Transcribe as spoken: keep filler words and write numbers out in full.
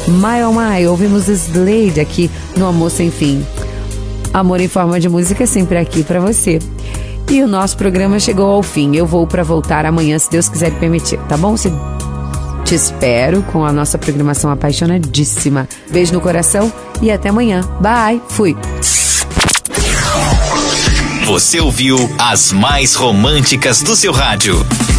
My Oh My, ouvimos Slade aqui no Amor Sem Fim. Amor em forma de música sempre aqui pra você. E o nosso programa chegou ao fim. Eu vou pra voltar amanhã, se Deus quiser permitir, tá bom? Se... Te espero com a nossa programação apaixonadíssima. Beijo no coração e até amanhã. Bye, fui. Você ouviu as mais românticas do seu rádio.